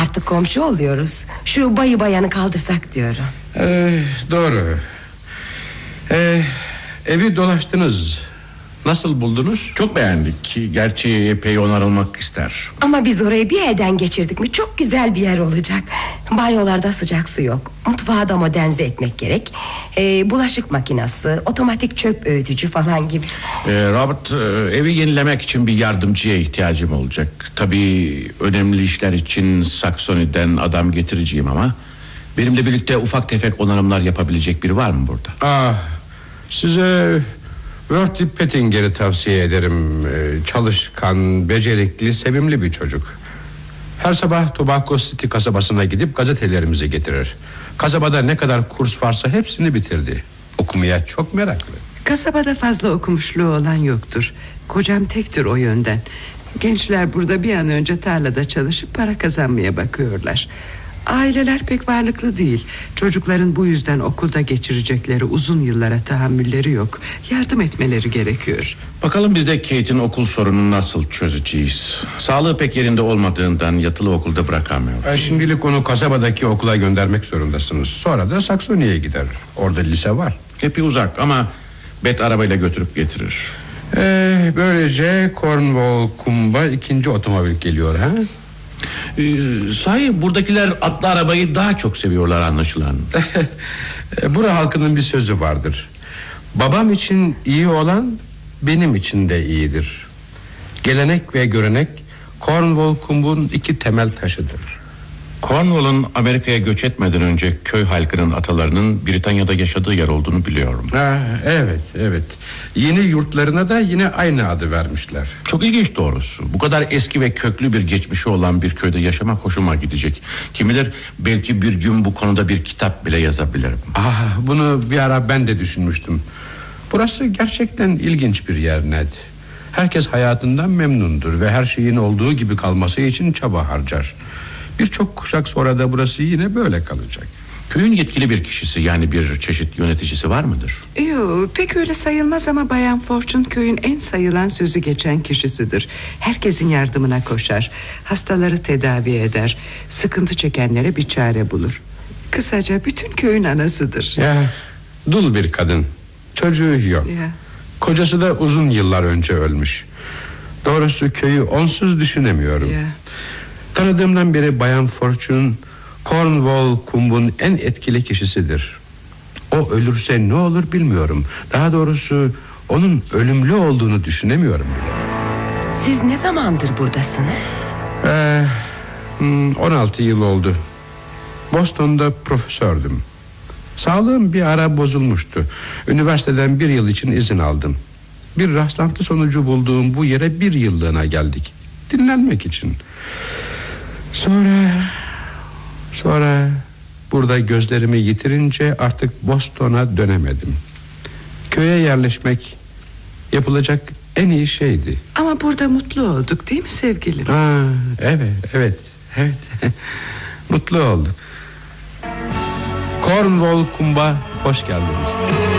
Artık komşu oluyoruz. Şu bayı bayanı kaldırsak diyorum. Doğru. Evi dolaştınız. Nasıl buldunuz? Çok beğendik. Gerçi epey onarılmak ister. Ama biz orayı bir elden geçirdik mi çok güzel bir yer olacak. Banyolarda sıcak su yok. Mutfağı da modernize etmek gerek. Bulaşık makinesi, otomatik çöp öğütücü falan gibi. Robert, evi yenilemek için bir yardımcıya ihtiyacım olacak. Tabii önemli işler için Saksoni'den adam getireceğim ama benimle birlikte ufak tefek onarımlar yapabilecek biri var mı burada? Size Worthy Pettinger'i tavsiye ederim. Çalışkan, becerikli, sevimli bir çocuk. Her sabah Tobacco City kasabasına gidip gazetelerimizi getirir. Kasabada ne kadar kurs varsa hepsini bitirdi. Okumaya çok meraklı. Kasabada fazla okumuşluğu olan yoktur. Kocam tektir o yönden. Gençler burada bir an önce tarlada çalışıp para kazanmaya bakıyorlar. Aileler pek varlıklı değil. Çocukların bu yüzden okulda geçirecekleri uzun yıllara tahammülleri yok. Yardım etmeleri gerekiyor. Bakalım biz de Kate'in okul sorununu nasıl çözeceğiz. Sağlığı pek yerinde olmadığından yatılı okulda bırakamıyor. Şimdilik onu kasabadaki okula göndermek zorundasınız. Sonra da Saksony'ye gider. Orada lise var. Epey uzak ama Bet arabayla götürüp getirir. Böylece Cornwall Kumba ikinci otomobil geliyor ha? Sahi buradakiler atlı arabayı daha çok seviyorlar anlaşılan. Bura halkının bir sözü vardır. Babam için iyi olan benim için de iyidir. Gelenek ve görenek Cornwall Kumb'un iki temel taşıdır. Cornwall'un Amerika'ya göç etmeden önce köy halkının atalarının Britanya'da yaşadığı yer olduğunu biliyorum. Evet. Yeni yurtlarına da yine aynı adı vermişler. Çok ilginç doğrusu. Bu kadar eski ve köklü bir geçmişi olan bir köyde yaşamak hoşuma gidecek. Kim bilir belki bir gün bu konuda bir kitap bile yazabilirim. Bunu bir ara ben de düşünmüştüm. Burası gerçekten ilginç bir yer Ned. Herkes hayatından memnundur ve her şeyin olduğu gibi kalması için çaba harcar. Birçok kuşak sonra da burası yine böyle kalacak. Köyün yetkili bir kişisi, yani bir çeşit yöneticisi var mıdır? Yok, pek öyle sayılmaz ama Bayan Fortune köyün en sayılan sözü geçen kişisidir. Herkesin yardımına koşar. Hastaları tedavi eder. Sıkıntı çekenlere bir çare bulur. Kısaca bütün köyün anasıdır. Dul bir kadın. Çocuğu yok. Kocası da uzun yıllar önce ölmüş. Doğrusu köyü onsuz düşünemiyorum. Tanıdığımdan beri Bayan Fortune Cornwall Kumb'un en etkili kişisidir. O ölürse ne olur bilmiyorum. Daha doğrusu onun ölümlü olduğunu düşünemiyorum bile. Siz ne zamandır buradasınız? 16 yıl oldu. Boston'da profesördüm. Sağlığım bir ara bozulmuştu. Üniversiteden bir yıl için izin aldım. Bir rastlantı sonucu bulduğum bu yere bir yıllığına geldik. Dinlenmek için. Sonra burada gözlerimi yitirince artık Boston'a dönemedim. Köye yerleşmek yapılacak en iyi şeydi. Ama burada mutlu olduk değil mi sevgilim? Evet. Mutlu olduk. Cornwall Kumb'a hoş geldiniz.